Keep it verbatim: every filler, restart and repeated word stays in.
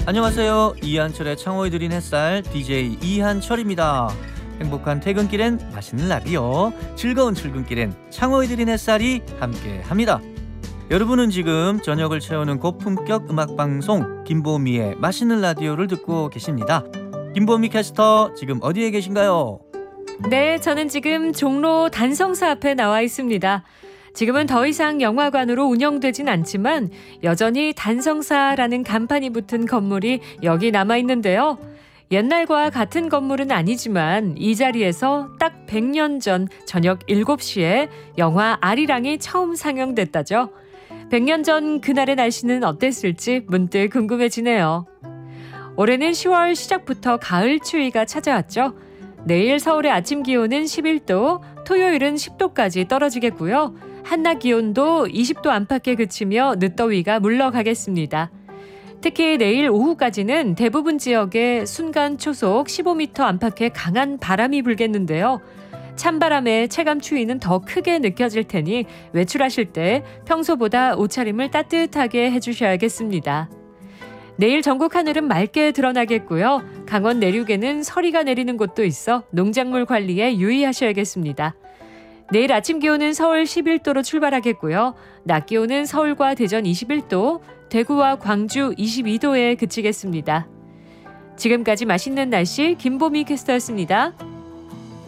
안녕하세요. 이한철의 창호에 드린 햇살 디제이 이한철입니다. 행복한 퇴근길엔 맛있는 라디오, 즐거운 출근길엔 창호에 드린 햇살이 함께합니다. 여러분은 지금 저녁을 채우는 고품격 음악방송 김보미의 맛있는 라디오를 듣고 계십니다. 김보미 캐스터 지금 어디에 계신가요? 네, 저는 지금 종로 단성사 앞에 나와 있습니다. 지금은 더 이상 영화관으로 운영되진 않지만 여전히 단성사라는 간판이 붙은 건물이 여기 남아있는데요. 옛날과 같은 건물은 아니지만 이 자리에서 딱 백 년 전 저녁 일곱 시에 영화 아리랑이 처음 상영됐다죠. 백 년 전 그날의 날씨는 어땠을지 문득 궁금해지네요. 올해는 시월 시작부터 가을 추위가 찾아왔죠. 내일 서울의 아침 기온은 십일 도, 토요일은 십 도까지 떨어지겠고요. 한낮 기온도 이십 도 안팎에 그치며 늦더위가 물러가겠습니다. 특히 내일 오후까지는 대부분 지역에 순간 초속 십오 미터 안팎의 강한 바람이 불겠는데요. 찬바람에 체감 추위는 더 크게 느껴질 테니 외출하실 때 평소보다 옷차림을 따뜻하게 해주셔야겠습니다. 내일 전국 하늘은 맑게 드러나겠고요. 강원 내륙에는 서리가 내리는 곳도 있어 농작물 관리에 유의하셔야겠습니다. 내일 아침 기온은 서울 십일 도로 출발하겠고요. 낮 기온은 서울과 대전 이십일 도, 대구와 광주 이십이 도에 그치겠습니다. 지금까지 맛있는 날씨 김보미 캐스터였습니다.